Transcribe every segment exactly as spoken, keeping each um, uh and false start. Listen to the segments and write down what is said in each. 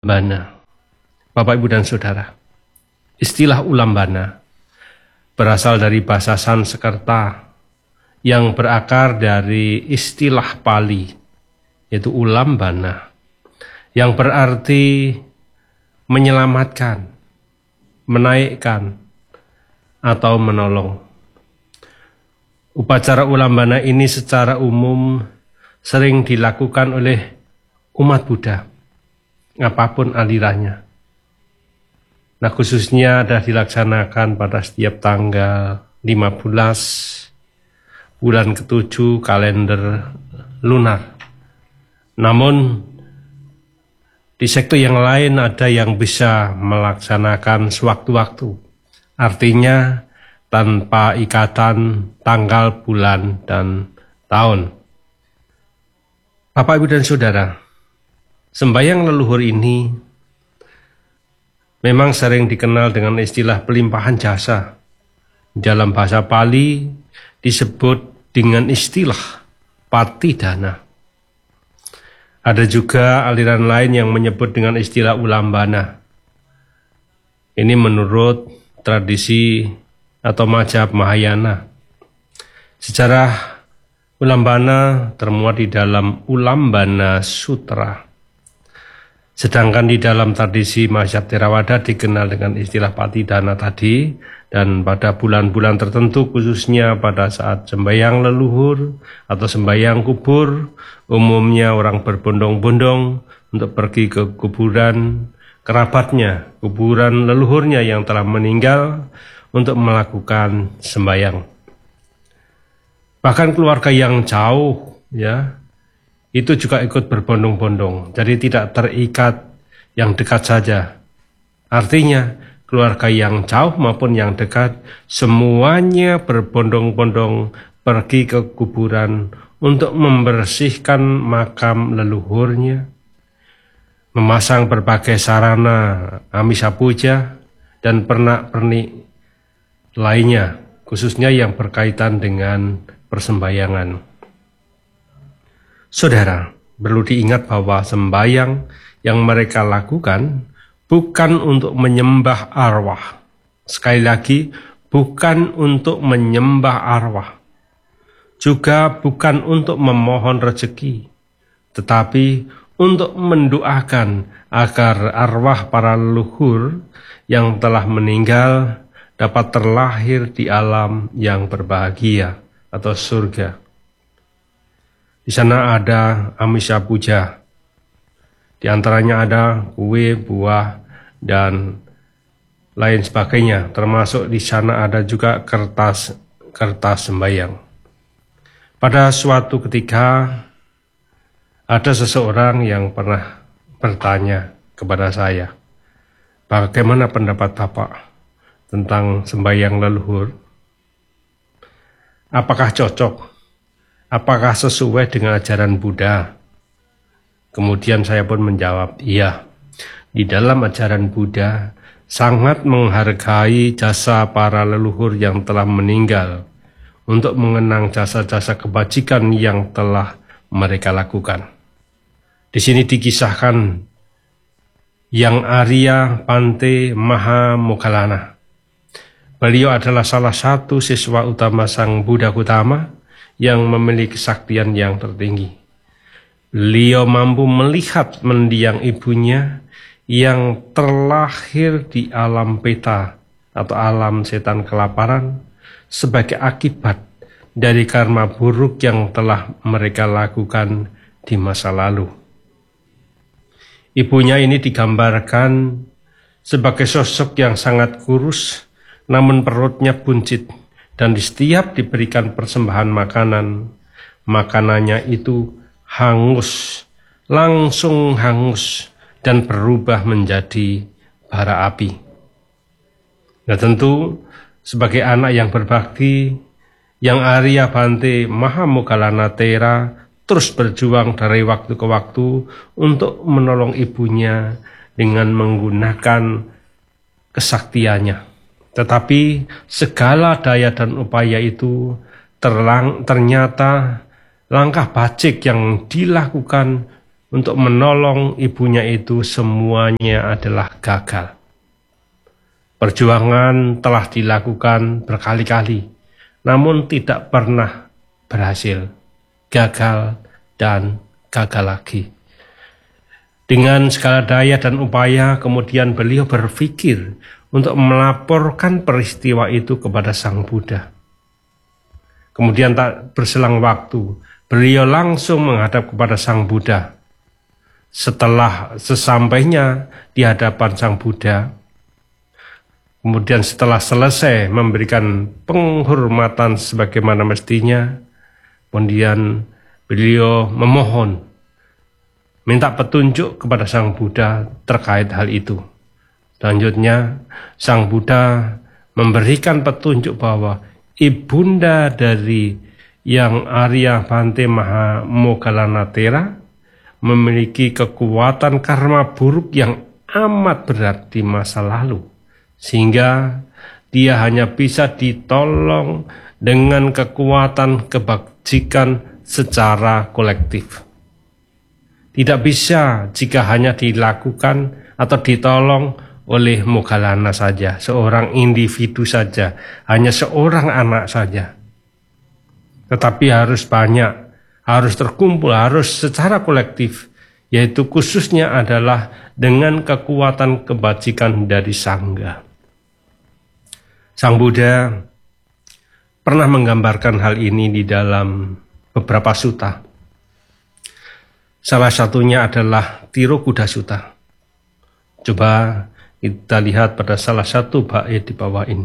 Ulambana. Bapak, Ibu, dan Saudara, istilah ulambana berasal dari bahasa Sanskerta yang berakar dari istilah Pali, yaitu ulambana, yang berarti menyelamatkan, menaikkan, atau menolong. Upacara ulambana ini secara umum sering dilakukan oleh umat Buddha, apapun alirannya. Nah, khususnya ada dilaksanakan pada setiap tanggal lima belas bulan ketujuh kalender lunar. Namun di sektor yang lain ada yang bisa melaksanakan sewaktu-waktu, artinya tanpa ikatan tanggal, bulan, dan tahun. Bapak, Ibu, dan Saudara, sembahyang leluhur ini memang sering dikenal dengan istilah pelimpahan jasa. Dalam bahasa Pali disebut dengan istilah patidana. Ada juga aliran lain yang menyebut dengan istilah ulambana. Ini menurut tradisi atau mazhab Mahayana. Sejarah ulambana termuat di dalam Ulambana Sutra. Sedangkan di dalam tradisi mazhab Theravada dikenal dengan istilah patidana tadi, dan pada bulan-bulan tertentu khususnya pada saat sembahyang leluhur atau sembahyang kubur, umumnya orang berbondong-bondong untuk pergi ke kuburan kerabatnya, kuburan leluhurnya yang telah meninggal untuk melakukan sembahyang. Bahkan keluarga yang jauh, ya, itu juga ikut berbondong-bondong, jadi tidak terikat yang dekat saja. Artinya keluarga yang jauh maupun yang dekat semuanya berbondong-bondong pergi ke kuburan untuk membersihkan makam leluhurnya, memasang berbagai sarana amisa puja dan pernak-pernik lainnya, khususnya yang berkaitan dengan persembahyangan. Saudara, perlu diingat bahwa sembahyang yang mereka lakukan bukan untuk menyembah arwah. Sekali lagi, bukan untuk menyembah arwah. Juga bukan untuk memohon rezeki, tetapi untuk mendoakan agar arwah para leluhur yang telah meninggal dapat terlahir di alam yang berbahagia atau surga. Di sana ada amisa puja, di antaranya ada kue, buah, dan lain sebagainya. Termasuk di sana ada juga kertas kertas sembahyang. Pada suatu ketika ada seseorang yang pernah bertanya kepada saya, bagaimana pendapat Bapak tentang sembahyang leluhur? Apakah cocok? Apakah sesuai dengan ajaran Buddha? Kemudian saya pun menjawab, iya. Di dalam ajaran Buddha sangat menghargai jasa para leluhur yang telah meninggal untuk mengenang jasa-jasa kebajikan yang telah mereka lakukan. Di sini dikisahkan Yang Arya Bhante Mahamoggallana. Beliau adalah salah satu siswa utama Sang Buddha Gautama yang memiliki kesaktian yang tertinggi. Beliau mampu melihat mendiang ibunya yang terlahir di alam peta atau alam setan kelaparan sebagai akibat dari karma buruk yang telah mereka lakukan di masa lalu. Ibunya ini digambarkan sebagai sosok yang sangat kurus, namun perutnya buncit, dan di setiap diberikan persembahan makanan, makanannya itu hangus, langsung hangus, dan berubah menjadi bara api. Nah, tentu sebagai anak yang berbakti, Yang Arya Bhante Mahamoggallana Thera terus berjuang dari waktu ke waktu untuk menolong ibunya dengan menggunakan kesaktiannya. Tetapi segala daya dan upaya itu terlang, ternyata langkah bajik yang dilakukan untuk menolong ibunya itu semuanya adalah gagal. Perjuangan telah dilakukan berkali-kali, namun tidak pernah berhasil. Gagal dan gagal lagi. Dengan segala daya dan upaya, kemudian beliau berpikir untuk melaporkan peristiwa itu kepada Sang Buddha. Kemudian tak berselang waktu, beliau langsung menghadap kepada Sang Buddha. Setelah sesampainya di hadapan Sang Buddha, kemudian setelah selesai memberikan penghormatan sebagaimana mestinya, kemudian beliau memohon, minta petunjuk kepada Sang Buddha terkait hal itu. Selanjutnya, Sang Buddha memberikan petunjuk bahwa ibunda dari Yang Arya Bhante Maha Moggallana memiliki kekuatan karma buruk yang amat berat di masa lalu, sehingga dia hanya bisa ditolong dengan kekuatan kebajikan secara kolektif. Tidak bisa jika hanya dilakukan atau ditolong oleh Moggallana saja, seorang individu saja, hanya seorang anak saja. Tetapi harus banyak, harus terkumpul, harus secara kolektif, yaitu khususnya adalah dengan kekuatan kebajikan dari Sangha. Sang Buddha pernah menggambarkan hal ini di dalam beberapa sutta. Salah satunya adalah Tirokuda Sutta. Coba kita lihat pada salah satu bait di bawah ini.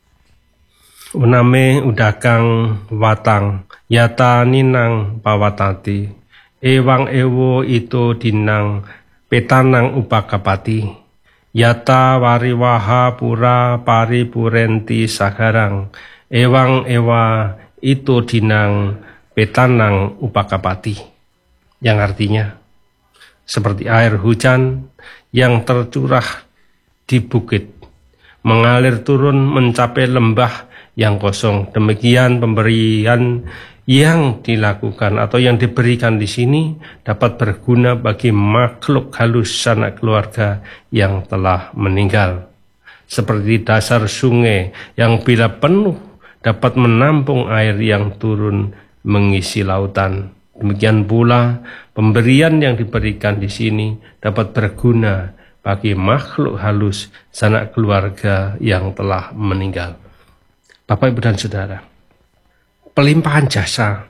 Uname udakang watang yata ninang pawatati ewang ewo ito dinang petanang upakapati yata wariwaha pura paripurenti sagarang ewang ewa ito dinang petanang upakapati, yang artinya seperti air hujan yang tercurah di bukit mengalir turun mencapai lembah yang kosong. Demikian pemberian yang dilakukan atau yang diberikan di sini dapat berguna bagi makhluk halus sanak keluarga yang telah meninggal. Seperti dasar sungai yang bila penuh dapat menampung air yang turun mengisi lautan. Demikian pula pemberian yang diberikan di sini dapat berguna bagi makhluk halus sanak keluarga yang telah meninggal. Bapak, Ibu, dan Saudara, pelimpahan jasa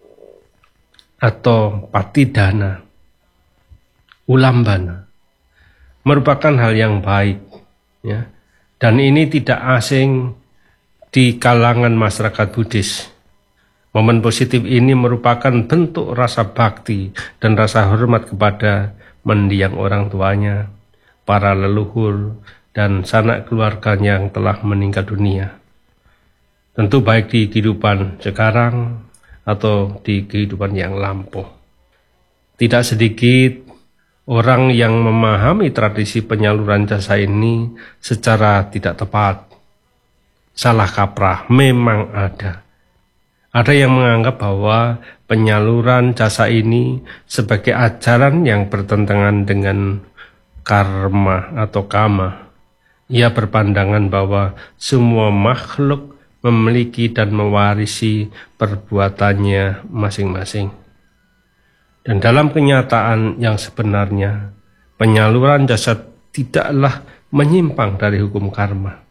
atau patidana, ulambana, merupakan hal yang baik, ya, dan ini tidak asing di kalangan masyarakat Buddhis. Momen positif ini merupakan bentuk rasa bakti dan rasa hormat kepada mendiang orang tuanya, para leluhur, dan sanak keluarga yang telah meninggal dunia. Tentu baik di kehidupan sekarang atau di kehidupan yang lampau. Tidak sedikit orang yang memahami tradisi penyaluran jasa ini secara tidak tepat. Salah kaprah memang ada. Ada yang menganggap bahwa penyaluran jasa ini sebagai ajaran yang bertentangan dengan karma atau kama. Ia berpandangan bahwa semua makhluk memiliki dan mewarisi perbuatannya masing-masing. Dan dalam kenyataan yang sebenarnya, penyaluran jasa tidaklah menyimpang dari hukum karma.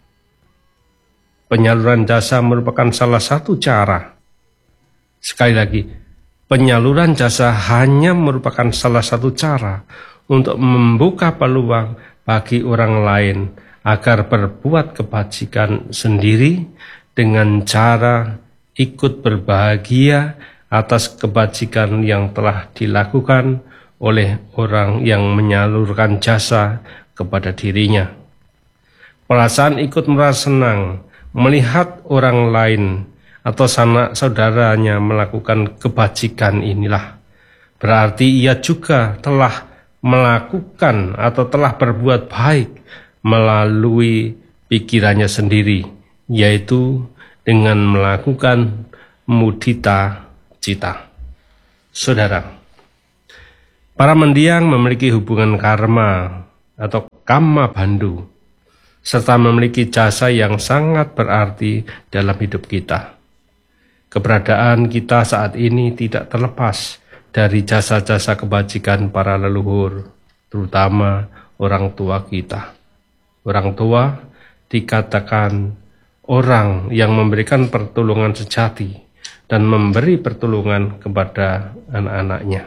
Penyaluran jasa merupakan salah satu cara. Sekali lagi, penyaluran jasa hanya merupakan salah satu cara untuk membuka peluang bagi orang lain agar berbuat kebajikan sendiri dengan cara ikut berbahagia atas kebajikan yang telah dilakukan oleh orang yang menyalurkan jasa kepada dirinya. Perasaan ikut merasa senang melihat orang lain atau sanak saudaranya melakukan kebajikan inilah berarti ia juga telah melakukan atau telah berbuat baik melalui pikirannya sendiri, yaitu dengan melakukan mudita cita. Saudara, Para mendiang memiliki hubungan karma atau kamma bandhu, serta memiliki jasa yang sangat berarti dalam hidup kita. Keberadaan kita saat ini tidak terlepas dari jasa-jasa kebajikan para leluhur, terutama orang tua kita. Orang tua dikatakan orang yang memberikan pertolongan sejati dan memberi pertolongan kepada anak-anaknya.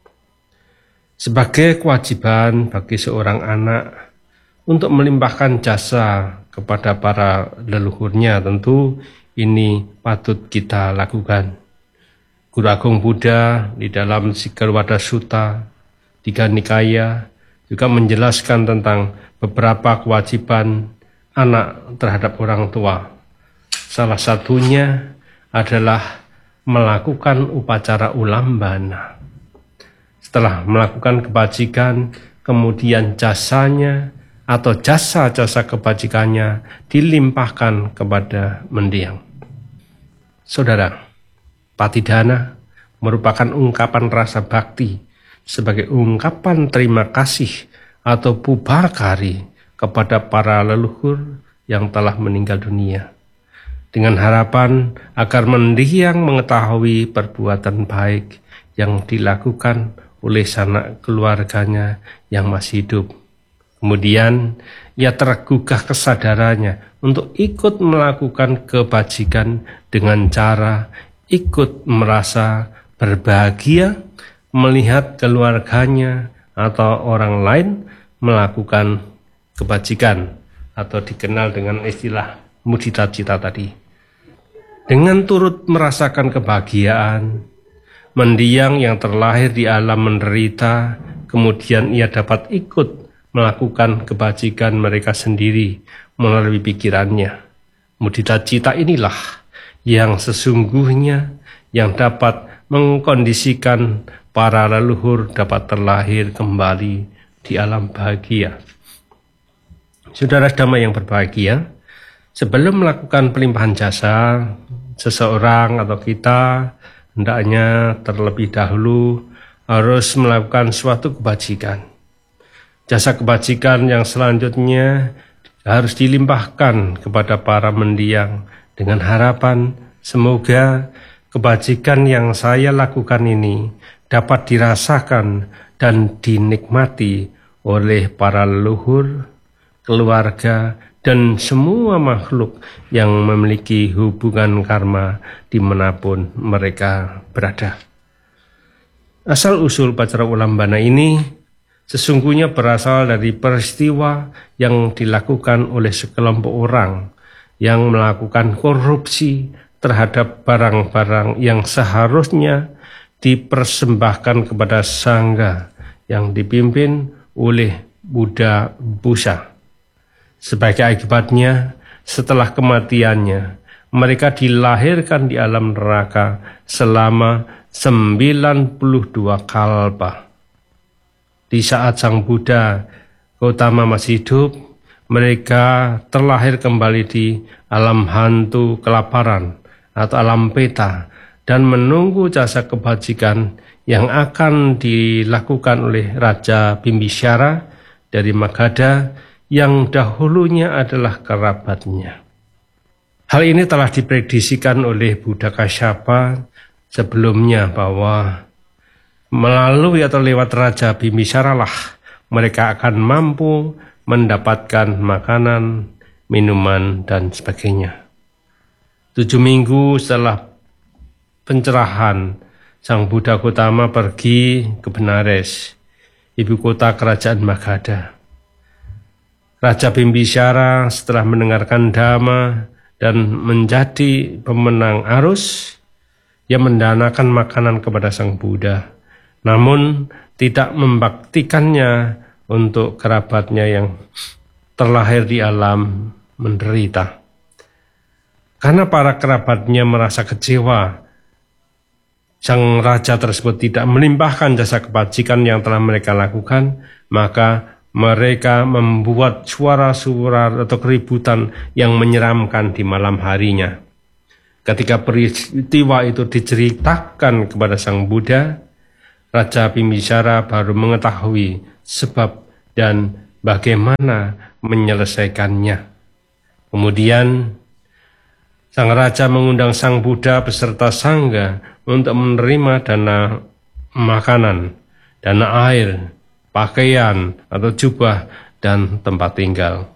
Sebagai kewajiban bagi seorang anak untuk melimpahkan jasa kepada para leluhurnya, tentu ini patut kita lakukan. Guru Agung Buddha di dalam Sigalwada Sutta Tiga Nikaya juga menjelaskan tentang beberapa kewajiban anak terhadap orang tua. Salah satunya adalah melakukan upacara ulambana. Setelah melakukan kebajikan, kemudian jasanya atau jasa-jasa kebajikannya dilimpahkan kepada mendiang. Saudara, patidana merupakan ungkapan rasa bakti sebagai ungkapan terima kasih atau pubakari kepada para leluhur yang telah meninggal dunia, dengan harapan agar mendiang mengetahui perbuatan baik yang dilakukan oleh sanak keluarganya yang masih hidup. Kemudian ia tergugah kesadarannya untuk ikut melakukan kebajikan dengan cara ikut merasa berbahagia melihat keluarganya atau orang lain melakukan kebajikan, atau dikenal dengan istilah mudita cita tadi. Dengan turut merasakan kebahagiaan, mendiang yang terlahir di alam menderita, kemudian ia dapat ikut melakukan kebajikan mereka sendiri melalui pikirannya. Mudita cita inilah yang sesungguhnya yang dapat mengkondisikan para leluhur dapat terlahir kembali di alam bahagia. Saudara damai yang berbahagia, sebelum melakukan pelimpahan jasa, seseorang atau kita hendaknya terlebih dahulu harus melakukan suatu kebajikan. Jasa kebajikan yang selanjutnya harus dilimpahkan kepada para mendiang dengan harapan semoga kebajikan yang saya lakukan ini dapat dirasakan dan dinikmati oleh para leluhur, keluarga, dan semua makhluk yang memiliki hubungan karma dimanapun mereka berada. Asal-usul upacara ulambana ini sesungguhnya berasal dari peristiwa yang dilakukan oleh sekelompok orang yang melakukan korupsi terhadap barang-barang yang seharusnya dipersembahkan kepada sangga yang dipimpin oleh Buddha Busa. Sebagai akibatnya, setelah kematiannya, mereka dilahirkan di alam neraka selama sembilan puluh dua kalpa. Di saat Sang Buddha Gautama masih hidup, mereka terlahir kembali di alam hantu kelaparan atau alam peta dan menunggu jasa kebajikan yang akan dilakukan oleh Raja Bimbisara dari Magadha yang dahulunya adalah kerabatnya. Hal ini telah diprediksikan oleh Buddha Kasyapa sebelumnya bahwa melalui atau lewat Raja Bimbisara lah mereka akan mampu mendapatkan makanan, minuman, dan sebagainya. Tujuh minggu setelah pencerahan, Sang Buddha Gautama pergi ke Benares, ibu kota kerajaan Magadha. Raja Bimbisara setelah mendengarkan dhamma dan menjadi pemenang arus, ia mendanakan makanan kepada Sang Buddha, namun tidak membaktikannya untuk kerabatnya yang terlahir di alam menderita. Karena para kerabatnya merasa kecewa, sang raja tersebut tidak melimpahkan jasa kebajikan yang telah mereka lakukan, maka mereka membuat suara-suara atau keributan yang menyeramkan di malam harinya. Ketika peristiwa itu diceritakan kepada Sang Buddha, Raja Bimbisara baru mengetahui sebab dan bagaimana menyelesaikannya. Kemudian sang raja mengundang sang Buddha beserta sangga untuk menerima dana makanan, dana air, pakaian atau jubah, dan tempat tinggal.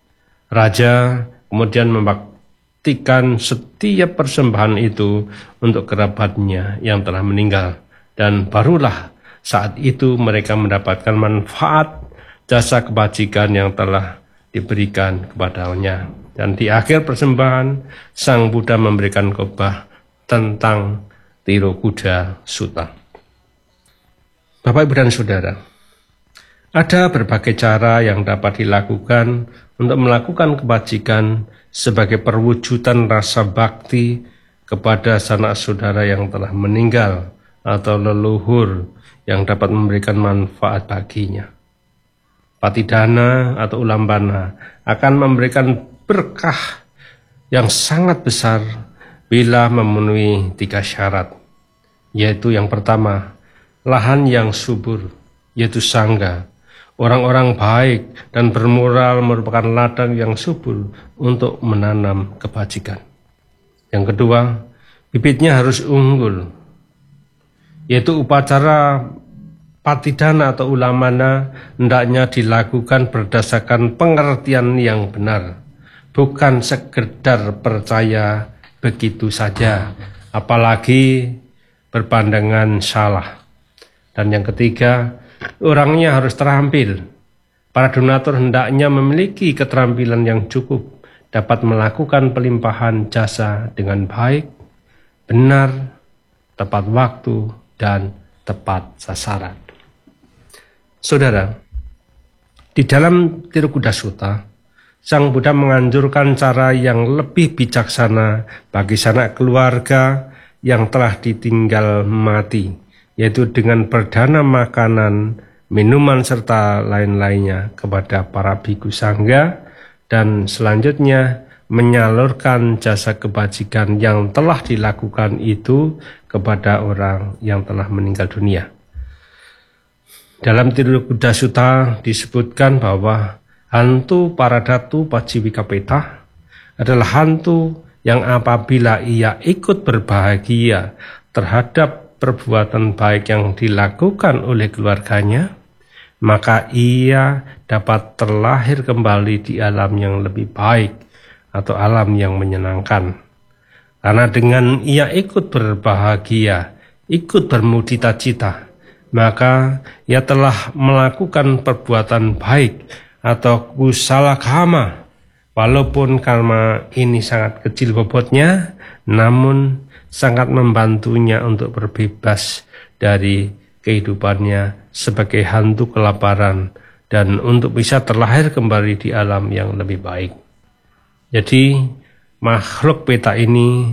Raja kemudian membaktikan setiap persembahan itu untuk kerabatnya yang telah meninggal, dan barulah saat itu mereka mendapatkan manfaat jasa kebajikan yang telah diberikan kepadanya. Dan di akhir persembahan, sang Buddha memberikan khotbah tentang Tirokuda Sutta. Bapak, Ibu, dan Saudara, ada berbagai cara yang dapat dilakukan untuk melakukan kebajikan sebagai perwujudan rasa bakti kepada sanak saudara yang telah meninggal atau leluhur yang dapat memberikan manfaat baginya. Patidana atau ulambana akan memberikan berkah yang sangat besar bila memenuhi tiga syarat, yaitu yang pertama, lahan yang subur, yaitu sangga. Orang-orang baik dan bermoral merupakan ladang yang subur untuk menanam kebajikan. Yang kedua, bibitnya harus unggul, yaitu upacara patidana atau ulamana hendaknya dilakukan berdasarkan pengertian yang benar, bukan sekedar percaya begitu saja, apalagi berpandangan salah. Dan yang ketiga, orangnya harus terampil. Para donatur hendaknya memiliki keterampilan yang cukup, dapat melakukan pelimpahan jasa dengan baik, benar, tepat waktu, dan tepat sasaran. Saudara, di dalam Tirokuda Sutta, Sang Buddha menganjurkan cara yang lebih bijaksana bagi sanak keluarga yang telah ditinggal mati, yaitu dengan berdana makanan, minuman, serta lain-lainnya kepada para bhikkhu sangga, dan selanjutnya menyalurkan jasa kebajikan yang telah dilakukan itu kepada orang yang telah meninggal dunia. Dalam Tirokuda Sutta disebutkan bahwa hantu Paradatu Paciwikapeta adalah hantu yang apabila ia ikut berbahagia terhadap perbuatan baik yang dilakukan oleh keluarganya, maka ia dapat terlahir kembali di alam yang lebih baik atau alam yang menyenangkan. Karena dengan ia ikut berbahagia, ikut bermudita cita, maka ia telah melakukan perbuatan baik atau kusala karma. Walaupun karma ini sangat kecil bobotnya, namun sangat membantunya untuk berbebas dari kehidupannya sebagai hantu kelaparan dan untuk bisa terlahir kembali di alam yang lebih baik. Jadi makhluk peta ini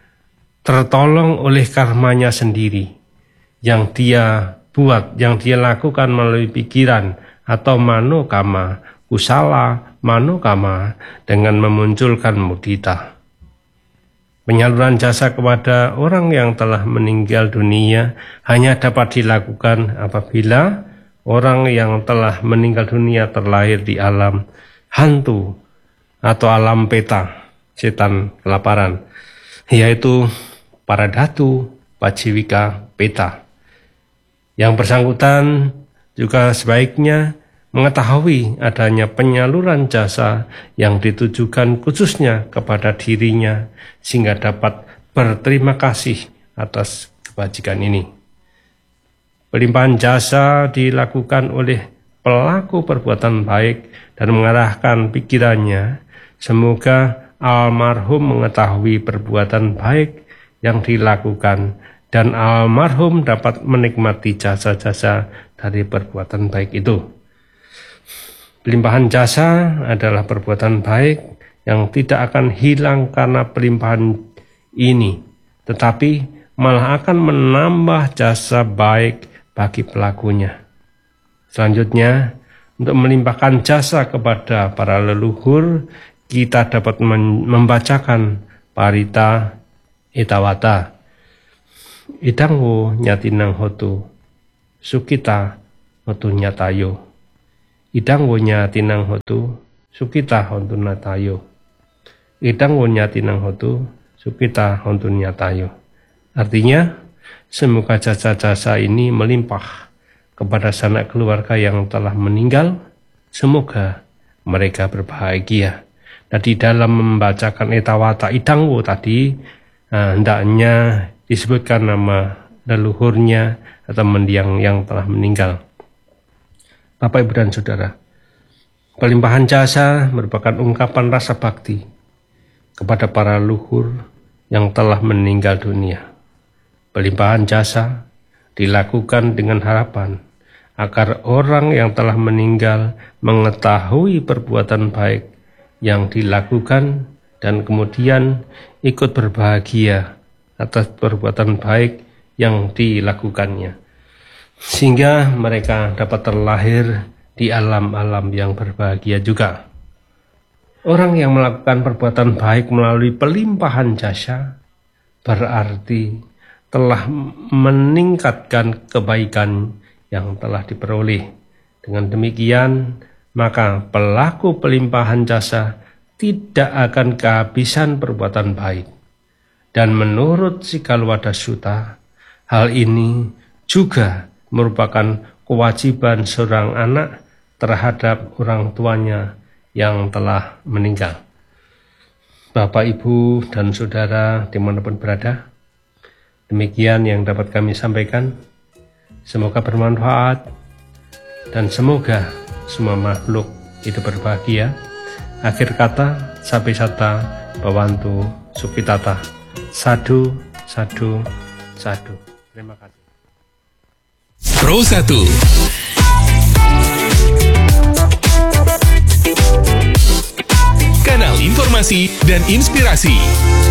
tertolong oleh karmanya sendiri yang dia buat, yang dia lakukan melalui pikiran atau manokama, kusala manokama, dengan memunculkan mudita. Penyaluran jasa kepada orang yang telah meninggal dunia hanya dapat dilakukan apabila orang yang telah meninggal dunia terlahir di alam hantu atau alam peta, setan kelaparan, yaitu Paradatu Paciwikapeta. Yang bersangkutan juga sebaiknya mengetahui adanya penyaluran jasa yang ditujukan khususnya kepada dirinya sehingga dapat berterima kasih atas kebajikan ini. Pelimpahan jasa dilakukan oleh pelaku perbuatan baik dan mengarahkan pikirannya semoga almarhum mengetahui perbuatan baik yang dilakukan dan almarhum dapat menikmati jasa-jasa dari perbuatan baik itu. Pelimpahan jasa adalah perbuatan baik yang tidak akan hilang karena pelimpahan ini, tetapi malah akan menambah jasa baik bagi pelakunya. Selanjutnya, untuk melimpahkan jasa kepada para leluhur, kita dapat membacakan Parita Etawata. Idangwo nyatinang hotu, sukita hotu nyatayo. Idang wonya tinang hotu sukita hotu natayo. Idang wonya tinang hotu sukita hotu nyatayo. Artinya, semoga jasa-jasa ini melimpah kepada sanak keluarga yang telah meninggal. Semoga mereka berbahagia. Nah, di dalam membacakan etawata idangwo tadi, nah, hendaknya disebutkan nama leluhurnya atau mendiang yang telah meninggal. Bapak, Ibu, dan Saudara, pelimpahan jasa merupakan ungkapan rasa bakti kepada para leluhur yang telah meninggal dunia. Pelimpahan jasa dilakukan dengan harapan agar orang yang telah meninggal mengetahui perbuatan baik yang dilakukan dan kemudian ikut berbahagia atas perbuatan baik yang dilakukannya, sehingga mereka dapat terlahir di alam-alam yang berbahagia juga. Orang yang melakukan perbuatan baik melalui pelimpahan jasa berarti telah meningkatkan kebaikan yang telah diperoleh. Dengan demikian, maka pelaku pelimpahan jasa tidak akan kehabisan perbuatan baik. Dan menurut Sikalwada Sutta, hal ini juga merupakan kewajiban seorang anak terhadap orang tuanya yang telah meninggal. Bapak, Ibu, dan Saudara dimanapun berada, demikian yang dapat kami sampaikan. Semoga bermanfaat dan semoga semua makhluk hidup berbahagia. Akhir kata, sapi sata, bawantu, sukitata. Sadu, sadu, sadu. Terima kasih. Pro satu. Kanal informasi dan inspirasi.